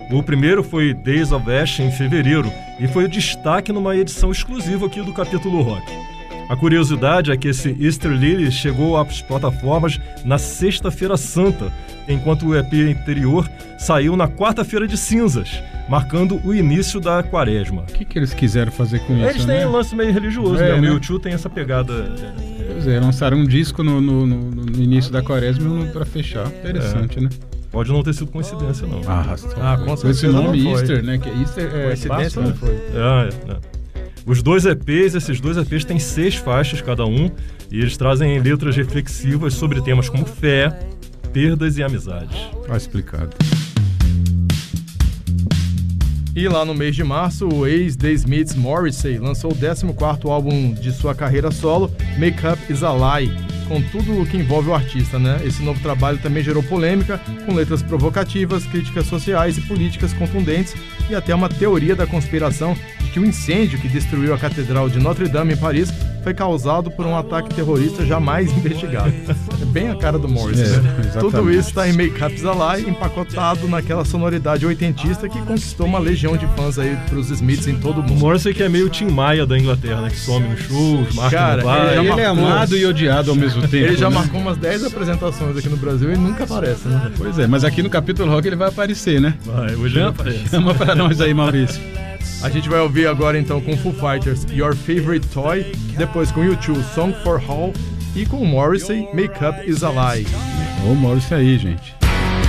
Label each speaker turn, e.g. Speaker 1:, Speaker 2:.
Speaker 1: O primeiro foi Days of Ash em fevereiro e foi o destaque numa edição exclusiva aqui do Capítulo Rock. A curiosidade é que esse Easter Lily chegou às plataformas na Sexta-feira Santa, enquanto o EP anterior saiu na Quarta-feira de Cinzas, marcando o início da Quaresma.
Speaker 2: O que eles quiseram fazer com isso?
Speaker 1: Eles têm um lance meio religioso, né? O YouTube tem essa pegada.
Speaker 2: Pois é, lançaram um disco no início da Quaresma para fechar. Interessante, né?
Speaker 1: Pode não ter sido coincidência, não.
Speaker 2: Com esse nome Easter, né? Que Easter é
Speaker 3: coincidência, não foi.
Speaker 1: Os dois EPs, esses dois EPs têm 6 faixas cada um, e eles trazem letras reflexivas sobre temas como fé, perdas e amizades.
Speaker 2: Tá explicado.
Speaker 3: E lá no mês de março, o ex-The Smiths Morrissey lançou o 14º álbum de sua carreira solo, Make Up Is a Lie, com tudo o que envolve o artista, né? Esse novo trabalho também gerou polêmica, com letras provocativas, críticas sociais e políticas contundentes, e até uma teoria da conspiração de que o incêndio que destruiu a Catedral de Notre-Dame em Paris foi causado por um ataque terrorista jamais investigado. É bem a cara do Morrissey, né? Tudo isso está em Make Up Is a Lie, empacotado naquela sonoridade oitentista que conquistou uma legião de fãs aí pros Smiths em todo o mundo.
Speaker 1: O Morrissey que é meio Tim Maia da Inglaterra, né? Que some nos shows, marca no bar.
Speaker 2: Ele é amado e odiado ao mesmo tempo.
Speaker 3: Ele já marcou umas 10 apresentações aqui no Brasil e nunca aparece, né?
Speaker 2: Pois é, mas aqui no Capítulo Rock ele vai aparecer, né?
Speaker 1: Vai, hoje ele aparece.
Speaker 2: Chama pra nós aí, Maurício.
Speaker 3: A gente vai ouvir agora então com Foo Fighters Your Favorite Toy, depois com U2 Song for All e com Morrissey Make Up Is a Lie.
Speaker 2: Ô, Maurício aí, gente.